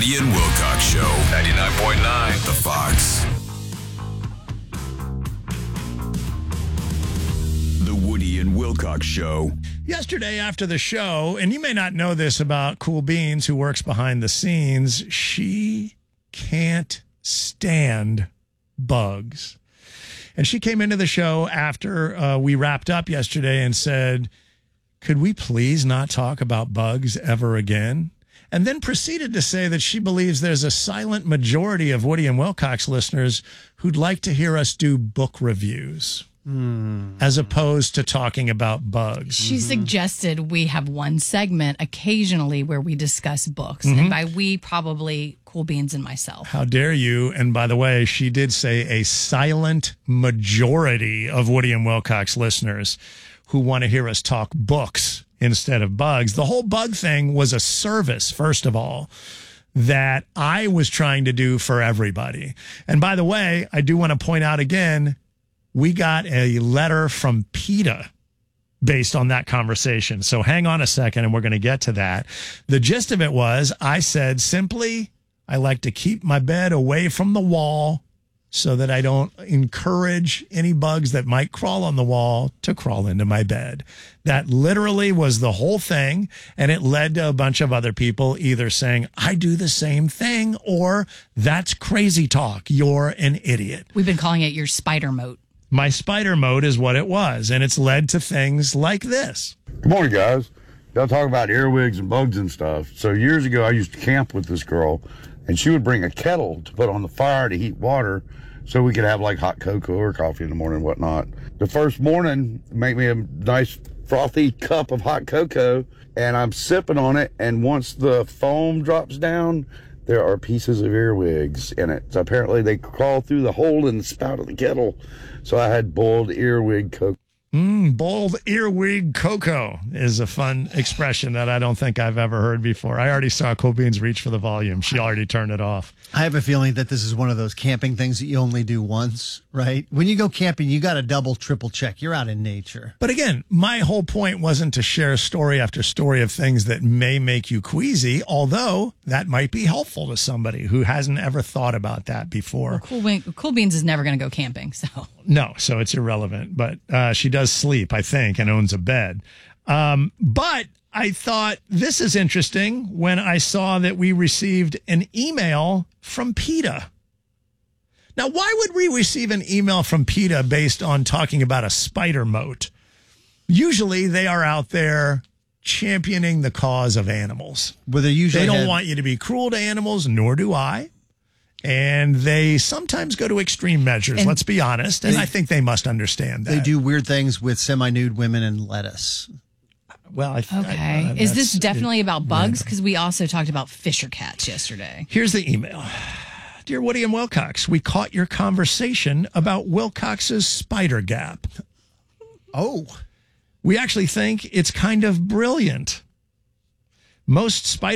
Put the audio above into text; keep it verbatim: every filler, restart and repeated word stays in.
Woody and Wilcox Show. ninety-nine point nine The Fox. The Woody and Wilcox Show. Yesterday after the show, and you may not know this about Cool Beans, who works behind the scenes, she can't stand bugs. And she came into the show after uh, we wrapped up yesterday and said, could we please not talk about bugs ever again? And then proceeded to say that she believes there's a silent majority of Woody and Wilcox listeners who'd like to hear us do book reviews. Mm. As opposed to talking about bugs. She mm-hmm. suggested we have one segment occasionally where we discuss books. Mm-hmm. And by we, probably Cool Beans and myself. How dare you? And by the way, she did say a silent majority of Woody and Wilcox listeners who want to hear us talk books instead of bugs. The whole bug thing was a service, first of all, that I was trying to do for everybody. And by the way, I do want to point out again, we got a letter from PETA based on that conversation. So hang on a second and we're going to get to that. The gist of it was I said simply, I like to keep my bed away from the wall so that I don't encourage any bugs that might crawl on the wall to crawl into my bed. That literally was the whole thing. And it led to a bunch of other people either saying, I do the same thing, or that's crazy talk. You're an idiot. We've been calling it your spider moat. My spider mode is what it was, and it's led to things like this. Good morning, guys. Y'all talk about earwigs and bugs and stuff. So years ago, I used to camp with this girl, and she would bring a kettle to put on the fire to heat water so we could have like hot cocoa or coffee in the morning and whatnot. The first morning, make me a nice frothy cup of hot cocoa, and I'm sipping on it, and once the foam drops down, there are pieces of earwigs in it. So apparently they crawl through the hole in the spout of the kettle. So I had boiled earwig cocoa. Mm, boiled earwig cocoa is a fun expression that I don't think I've ever heard before. I already saw Cool Beans reach for the volume. She already turned it off. I have a feeling that this is one of those camping things that you only do once, right? When you go camping, you got to double, triple check. You're out in nature. But again, my whole point wasn't to share story after story of things that may make you queasy, although that might be helpful to somebody who hasn't ever thought about that before. Well, cool, Wing, cool Beans is never going to go camping, so. No, so it's irrelevant. But uh, she does sleep, I think, and owns a bed. Um, but I thought this is interesting when I saw that we received an email from PETA. Now, why would we receive an email from PETA based on talking about a spider moat? Usually they are out there championing the cause of animals. Well, they usually they don't have- want you to be cruel to animals, nor do I. And they sometimes go to extreme measures, and let's be honest. And they, I think they must understand that. They do weird things with semi-nude women and lettuce. Well, I Okay. I, I, Is this definitely it, about bugs? Because we also talked about fisher cats yesterday. Here's the email. Dear Woody and Wilcox, we caught your conversation about Wilcox's spider gap. Oh. We actually think it's kind of brilliant. Most spider